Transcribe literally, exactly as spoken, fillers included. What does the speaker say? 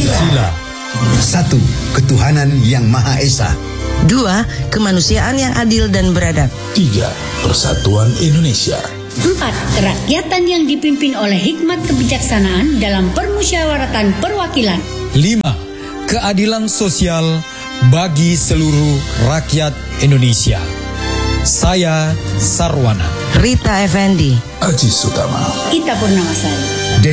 Sila. Satu, ketuhanan yang Maha Esa. Dua, kemanusiaan yang adil dan beradab. Tiga, persatuan Indonesia. Empat, kerakyatan yang dipimpin oleh hikmat kebijaksanaan dalam permusyawaratan perwakilan. Lima, keadilan sosial bagi seluruh rakyat Indonesia. Saya Sarwana. Rita Effendi. Aji Sutama. Ita Purnamasari.